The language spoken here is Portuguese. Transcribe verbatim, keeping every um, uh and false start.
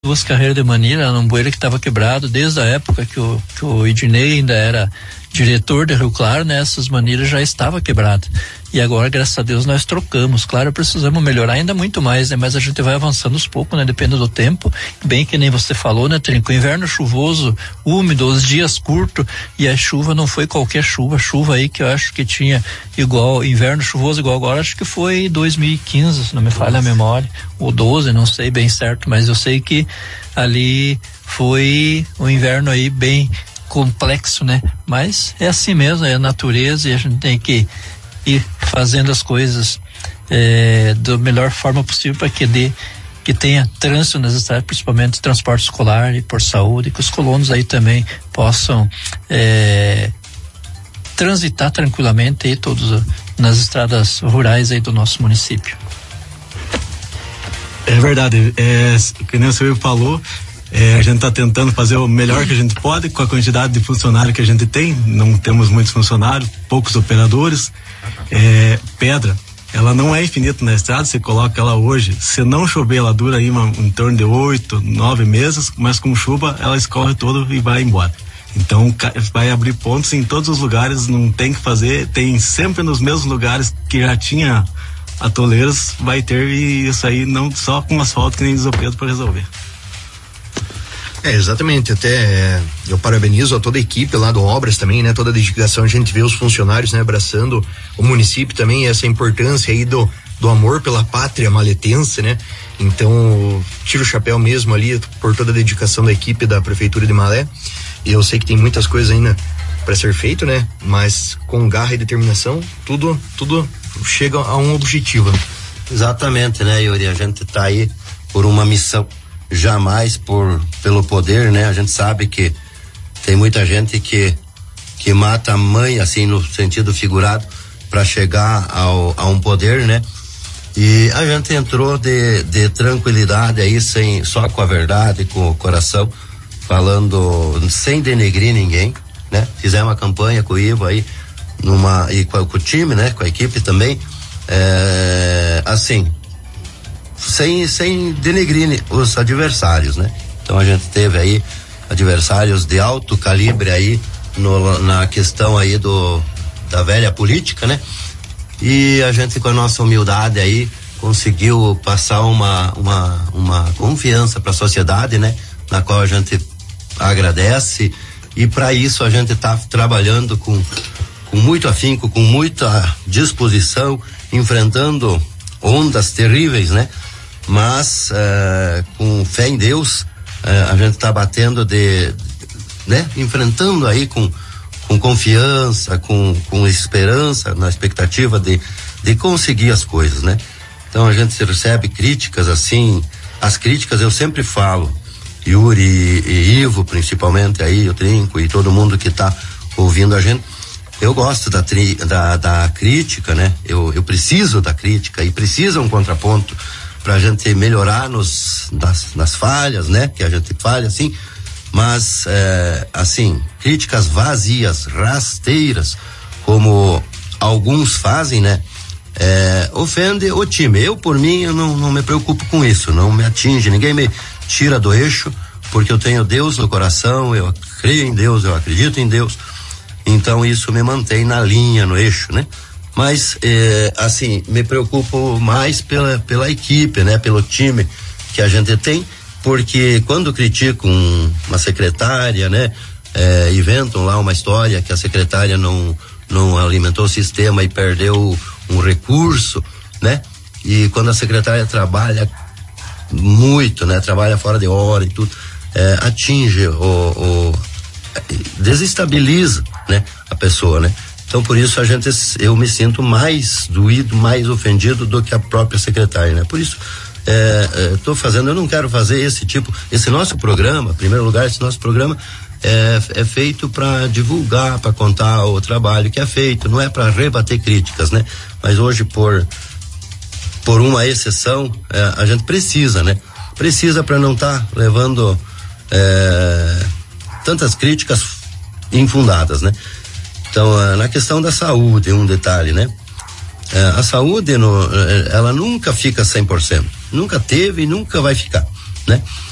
duas carreiras de manilha num bueiro que estava quebrado desde a época que o, que o Ednei ainda era diretor de Rio Claro, né? Essas manilhas já estavam quebradas. E agora, graças a Deus, nós trocamos. Claro, precisamos melhorar ainda muito mais, né? Mas a gente vai avançando aos poucos, né? Depende do tempo. Bem que nem você falou, né, Trinco? Inverno chuvoso, úmido, os dias curtos, e a chuva não foi qualquer chuva. Chuva aí que eu acho que tinha igual, inverno chuvoso igual agora, acho que foi dois mil e quinze, se não me falha a memória. Ou doze, não sei bem certo, mas eu sei que ali foi um inverno aí bem complexo, né? Mas é assim mesmo, é a natureza e a gente tem que ir fazendo as coisas é, da melhor forma possível para que dê, que tenha trânsito nas estradas, principalmente transporte escolar e por saúde, que os colonos aí também possam é, transitar tranquilamente aí todos nas estradas rurais aí do nosso município. É verdade, é, que nem o senhor falou, É, a gente está tentando fazer o melhor que a gente pode com a quantidade de funcionários que a gente tem. Não temos muitos funcionários, poucos operadores. É, pedra, ela não é infinita na estrada. Você coloca ela hoje, se não chover, ela dura aí uma, em torno de oito, nove meses, mas com chuva ela escorre todo e vai embora. Então vai abrir pontos em todos os lugares, não tem que fazer, tem sempre nos mesmos lugares que já tinha atoleiros, vai ter, e isso aí não só com asfalto que nem diz o Pedro para resolver. É, exatamente, até é, eu parabenizo a toda a equipe lá do Obras também, né, toda a dedicação, a gente vê os funcionários, né, abraçando o município também, essa importância aí do, do amor pela pátria maletense, né, então tiro o chapéu mesmo ali por toda a dedicação da equipe da Prefeitura de Malé, e eu sei que tem muitas coisas ainda para ser feito, né, mas com garra e determinação, tudo, tudo chega a um objetivo. Exatamente, né, Yuri, a gente tá aí por uma missão, jamais por pelo poder, né? A gente sabe que tem muita gente que que mata a mãe, assim, no sentido figurado, para chegar ao, a um poder, né? E a gente entrou de, de tranquilidade aí, sem, só com a verdade, com o coração, falando sem denegrir ninguém, né? Fizemos uma campanha com o Ivo aí, numa, e com, com o time, né? Com a equipe também, é, assim, sem, sem denegrir os adversários, né? Então a gente teve aí adversários de alto calibre aí no, na questão aí do da velha política, né? E a gente, com a nossa humildade aí, conseguiu passar uma uma, uma confiança para a sociedade, né? Na qual a gente agradece, e para isso a gente está trabalhando com com muito afinco, com muita disposição, enfrentando ondas terríveis, né? Mas uh, com fé em Deus, uh, a gente está batendo de, né? Enfrentando aí com, com confiança, com, com esperança, na expectativa de, de conseguir as coisas, né? Então a gente recebe críticas assim, as críticas eu sempre falo, Yuri e, e Ivo principalmente aí, o Trinco e todo mundo que está ouvindo a gente, eu gosto da, tri, da, da crítica, né? Eu, eu preciso da crítica e precisa um contraponto pra gente melhorar nos, nas, nas falhas, né? Que a gente falha, assim, mas, é, assim, críticas vazias, rasteiras, como alguns fazem, né? É, ofende o time. Eu, por mim, eu não, não me preocupo com isso, não me atinge, ninguém me tira do eixo, porque eu tenho Deus no coração, eu creio em Deus, eu acredito em Deus, então isso me mantém na linha, no eixo, né? Mas, eh, assim, me preocupo mais pela, pela equipe, né? Pelo time que a gente tem, porque quando criticam uma secretária, né? Eh, inventam lá uma história que a secretária não, não alimentou o sistema e perdeu um recurso, né? E quando a secretária trabalha muito, né? Trabalha fora de hora e tudo, eh, atinge o, o desestabiliza, né? A pessoa, né? Então, por isso, a gente, eu me sinto mais doído, mais ofendido do que a própria secretária, né? Por isso, estou é, é, fazendo, eu não quero fazer esse tipo, esse nosso programa, em primeiro lugar, esse nosso programa é, é feito para divulgar, para contar o trabalho que é feito, não é para rebater críticas, né? Mas hoje, por, por uma exceção, é, a gente precisa, né? Precisa para não estar tá levando é, tantas críticas infundadas, né? Então, na questão da saúde, um detalhe, né? A saúde, no, ela nunca fica cem por cento. Nunca teve e nunca vai ficar, né?